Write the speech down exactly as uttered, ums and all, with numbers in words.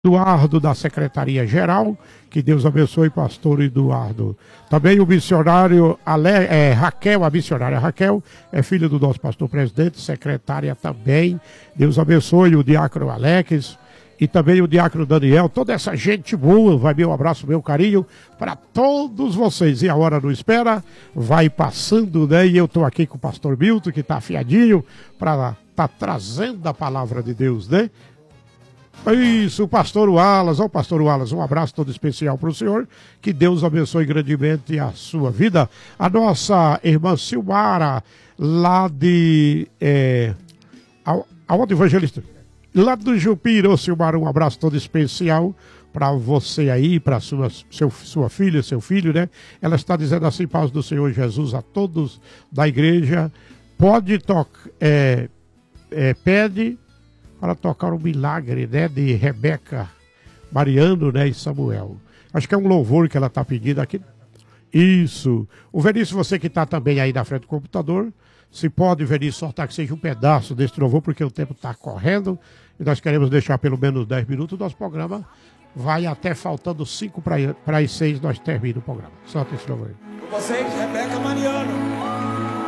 Eduardo, da Secretaria-Geral, que Deus abençoe, pastor Eduardo. Também o missionário Ale, é, Raquel, a missionária Raquel, é filha do nosso pastor presidente, secretária também. Deus abençoe o diácono Alex e também o diácono Daniel, toda essa gente boa. Vai meu abraço, meu carinho para todos vocês. E a hora não espera, vai passando, né? E eu estou aqui com o pastor Milton, que está afiadinho para estar tá trazendo a palavra de Deus, né? Isso, o pastor Wallace, ó, pastor Wallace, um abraço todo especial para o senhor, que Deus abençoe grandemente a sua vida. A nossa irmã Silmara, lá de, é, aonde, evangelista? Lá do Jupira, ô Silmara, um abraço todo especial para você aí, para sua, seu, sua filha, seu filho, né? Ela está dizendo assim, paz do Senhor Jesus a todos da igreja, pode tocar, é, é, pede para tocar o milagre, né, de Rebeca, Mariano, né, e Samuel. Acho que é um louvor que ela está pedindo aqui. Isso. O Veríssimo, você que está também aí na frente do computador, se pode, Veríssimo, soltar que seja um pedaço desse louvor, porque o tempo está correndo, e nós queremos deixar pelo menos dez minutos. O nosso programa vai até faltando cinco para as seis, nós terminamos o programa. Solta esse louvor aí. Com vocês, Rebeca Mariano.